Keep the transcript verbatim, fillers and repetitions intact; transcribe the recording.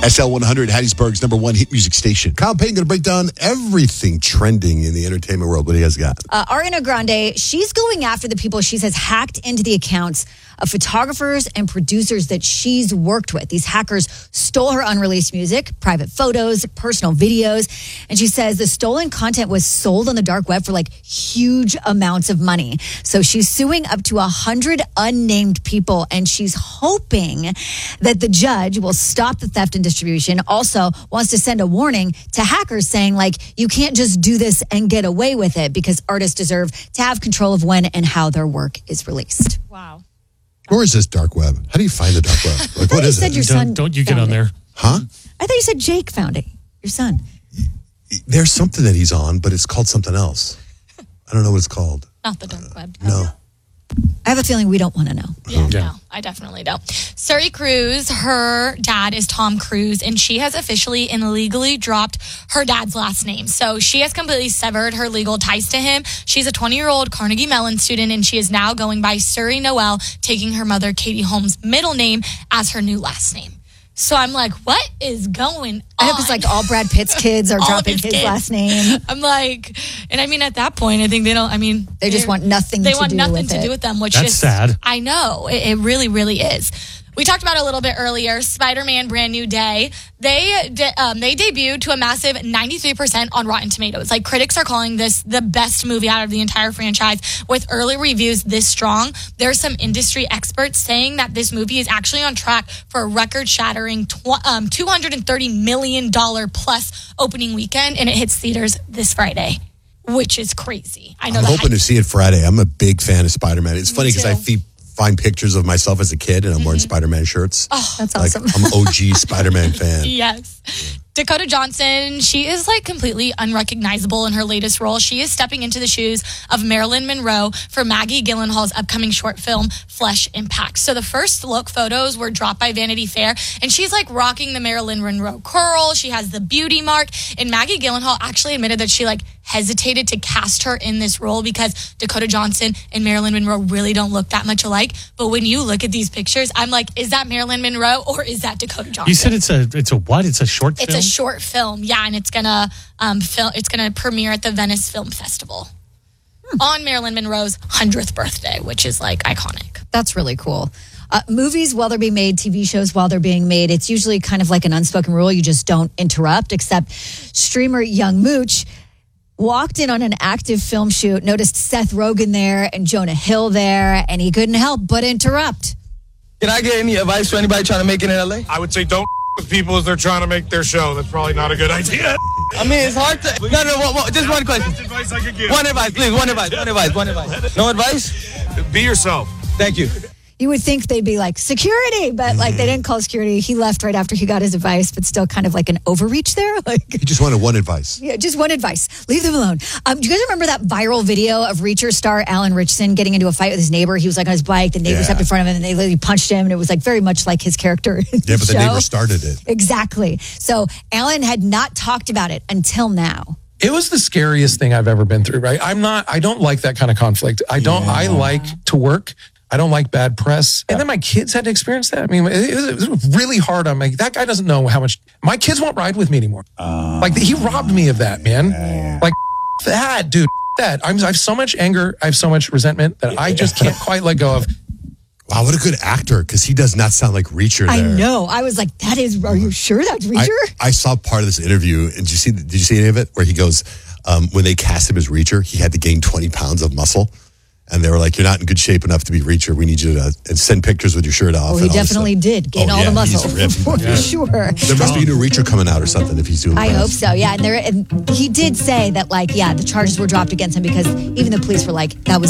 S L one hundred, Hattiesburg's number one hit music station. Kyle Payne going to break down everything trending in the entertainment world. What do you guys got? Uh, Ariana Grande, she's going after the people she says hacked into the accounts of photographers and producers that she's worked with. These hackers stole her unreleased music, private photos, personal videos. And she says the stolen content was sold on the dark web for like huge amounts of money. So she's suing up to a hundred unnamed people, and she's hoping that the judge will stop the theft and distribution. Also wants to send a warning to hackers saying, like, you can't just do this and get away with it, because artists deserve to have control of when and how their work is released. Wow. Where is this dark web? How do you find the dark web? Like, what is said it? Your son don't, don't you get on it. there. Huh? I thought you said Jake found it. Your son. There's something that he's on, but it's called something else. I don't know what it's called. Not the dark web. No. I have a feeling we don't want to know. Yeah, Yeah. no, I definitely don't. Suri Cruz, her dad is Tom Cruise, and she has officially and legally dropped her dad's last name. So she has completely severed her legal ties to him. She's a twenty-year-old Carnegie Mellon student, and she is now going by Suri Noel, taking her mother Katie Holmes' middle name as her new last name. So I'm like, what is going on? I hope it's like all Brad Pitt's kids are All dropping his his kids. last name. I'm like, and I mean, at that point, I think they don't, I mean. They just want nothing They to want do nothing with to it. do with them, which That's is sad. I know. It, it really, really is. We talked about it a little bit earlier. Spider-Man Brand New Day. They de- um, they debuted to a massive ninety-three percent on Rotten Tomatoes. Like, critics are calling this the best movie out of the entire franchise, with early reviews this strong. There's some industry experts saying that this movie is actually on track for a record-shattering tw- um, two hundred thirty million dollars plus opening weekend, and it hits theaters this Friday, which is crazy. I know. I'm the hoping hype- to see it Friday. I'm a big fan of Spider-Man. It's funny because I too. fe- find pictures of myself as a kid, and I'm wearing Spider-Man shirts. Oh, That's Like, awesome. I'm an O G Spider-Man fan. Yes. Dakota Johnson, she is like completely unrecognizable in her latest role. She is stepping into the shoes of Marilyn Monroe for Maggie Gyllenhaal's upcoming short film, Flesh Impact. So the first look photos were dropped by Vanity Fair, and she's like rocking the Marilyn Monroe curl. She has the beauty mark, and Maggie Gyllenhaal actually admitted that she like hesitated to cast her in this role because Dakota Johnson and Marilyn Monroe really don't look that much alike. But when you look at these pictures, I'm like, is that Marilyn Monroe or is that Dakota Johnson? You said it's a it's a what? It's a short It's film? a short film, yeah, and it's gonna um film. It's gonna premiere at the Venice Film Festival hmm. on Marilyn Monroe's hundredth birthday, which is like iconic. That's really cool. Uh, movies, while they're being made, T V shows, while they're being made, it's usually kind of like an unspoken rule. You just don't interrupt, except streamer Young Mooch walked in on an active film shoot, noticed Seth Rogen there and Jonah Hill there, and he couldn't help but interrupt. Can I get any advice for anybody trying to make it in L A? I would say don't with people as they're trying to make their show. That's probably not a good idea. I mean, it's hard to... No, no, one, one, just one question. Best advice I could give. One advice, please. One advice. One advice. One advice. No advice? Be yourself. Thank you. You would think they'd be like, security, but like they didn't call security. He left right after he got his advice, but still kind of like an overreach there. Like, He just wanted one advice. yeah, just one advice. Leave them alone. Um, do you guys remember that viral video of Reacher star Alan Richardson getting into a fight with his neighbor? He was like on his bike. The neighbor Yeah. stepped in front of him and they literally punched him. And it was like very much like his character in Yeah, the but the show. neighbor started it. Exactly. So Alan had not talked about it until now. It was the scariest thing I've ever been through, right? I'm not, I don't like that kind of conflict. I don't, Yeah. I like to work. I don't like bad press. And then my kids had to experience that. I mean, it was, it was really hard on me. That guy doesn't know how much, my kids won't ride with me anymore. Uh, Like, he robbed me of that, man. Yeah. Like, that, dude, that. I'm, I have so much anger. I have so much resentment that I just can't quite let go of. Wow, what a good actor, because he does not sound like Reacher there. I know. I was like, that is, are you sure that's Reacher? I, I saw part of this interview, and did you see? Did you see any of it? Where he goes, um, when they cast him as Reacher, he had to gain twenty pounds of muscle, and they were like, "You're not in good shape enough to be Reacher. We need you to and send pictures with your shirt off." well, he and all this definitely stuff." did gain Oh, all yeah, the muscle. he's ripped. For Yeah. sure. There must be a new Reacher coming out or something if he's doing. I well. hope so. Yeah. And there, and he did say that, like, yeah, the charges were dropped against him because even the police were like, that was